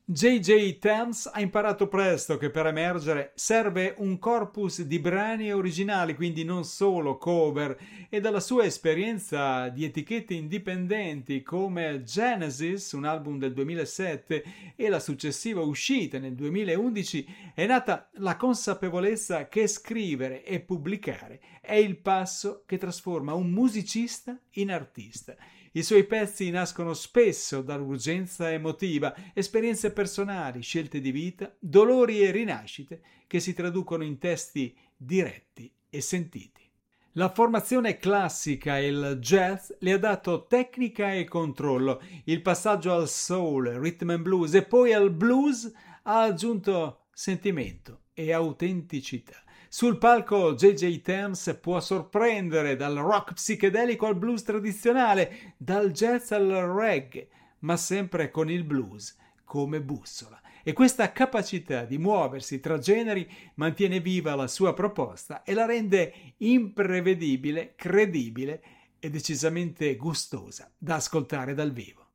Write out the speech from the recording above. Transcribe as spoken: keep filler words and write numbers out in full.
J J. Thames ha imparato presto che per emergere serve un corpus di brani originali, quindi non solo cover, e dalla sua esperienza di etichette indipendenti come Genesis, un album del duemilasette, e la successiva uscita nel duemilaundici, è nata la consapevolezza che scrivere e pubblicare è il passo che trasforma un musicista in artista. I suoi pezzi nascono spesso dall'urgenza emotiva, esperienze personali, scelte di vita, dolori e rinascite che si traducono in testi diretti e sentiti. La formazione classica e il jazz le ha dato tecnica e controllo, il passaggio al soul, rhythm and blues e poi al blues ha aggiunto sentimento e autenticità. Sul palco J J. Thames può sorprendere dal rock psichedelico al blues tradizionale, dal jazz al reggae, ma sempre con il blues come bussola. E questa capacità di muoversi tra generi mantiene viva la sua proposta e la rende imprevedibile, credibile e decisamente gustosa da ascoltare dal vivo.